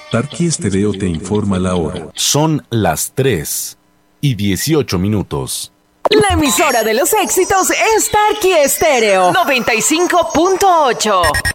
Tarqui Estéreo te informa la hora. Son las 3:18. La emisora de los éxitos es Tarqui Estéreo 95.8.